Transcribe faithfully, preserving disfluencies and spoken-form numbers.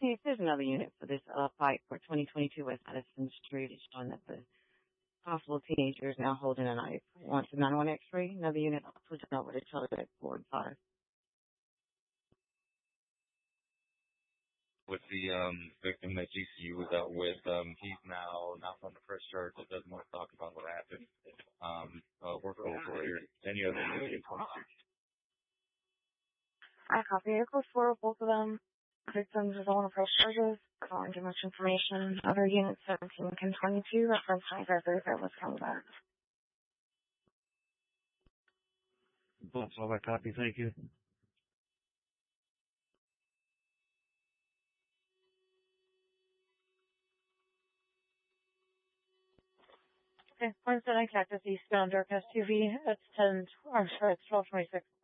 Hey, there's another unit for this uh, fight for twenty twenty-two West Madison Street. It's showing that the possible teenager is now holding a knife. Wants a nine one X-ray. Another unit pushing over to Charlie at four and five. With the um, victim that G C U was out with, um, he's now not on the first charge. It doesn't want to talk about what happened. Um, uh, work over here. Any other information? I copy. It goes for both of them. Victims is on the press charges. I don't want too much information. Other units seventeen and twenty-two. Reference twenty-five thirty-five was coming back. That's all I copy. Thank you. Okay, Wednesday night, Cactus Eastbound, Dark S U V. It's ten, or sorry, it's twelve twenty-six.